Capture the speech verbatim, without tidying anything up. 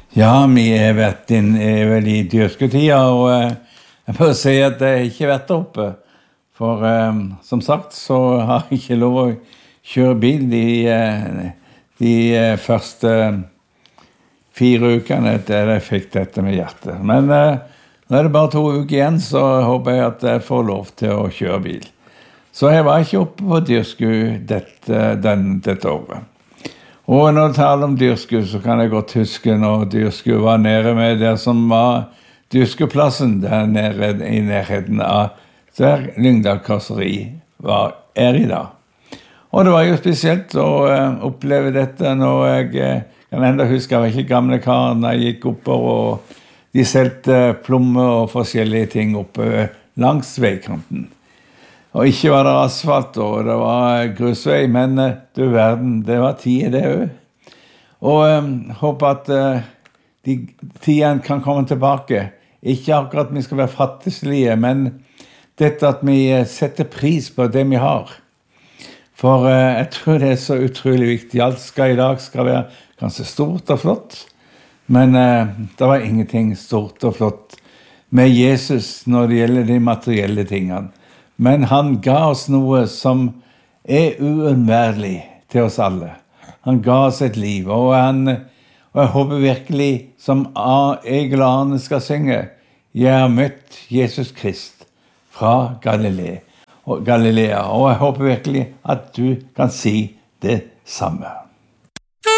Ja, vi har vært inn, er vel i dyrsketida, og eh, jeg må si at jeg ikke har vært der oppe. For eh, som sagt så har jeg ikke lov å kjøre bil de, eh, de eh, første fire ukene etter jeg fikk dette med hjertet. Men eh, nå er det bare to uker igjen, så håper jeg at jeg får lov til å kjøre bil. Så jeg var ikke oppe på dyrsku dette, den, dette året. Og når jeg taler om dyrsku, så kan jeg godt huske når dyrsku var nede med det som var dyrskuplassen der nede i nærheten av der Lyngdal Kasseri var, er i dag. Og det var jo spesielt å uh, oppleve dette når jeg uh, kan enda huske, jeg var ikke gamle karen, jeg gikk oppover og de selte plommer og forskjellige ting oppe langs veikanten. Og ikke var det asfalt, og det var grusvei, men du verden, det var tid det også. Og um, håper at uh, de tidene kan komme tilbake. Ikke akkurat vi skal være fattigslige, men dette at vi setter pris på det vi har. For uh, jeg tror det er så utrolig viktig. Alt skal i dag skal være ganske stort og flott, men uh, det var ingenting stort og flott med Jesus når det gjelder de materielle tingene. Men han ga oss noe som er uunnværlig til oss alle. Han ga oss et liv, og, han, og jeg håper virkelig, som Egil og Arne skal synge, jeg har møtt Jesus Krist fra Galilea, og, Galilea, og jeg håper virkelig at du kan si det samme.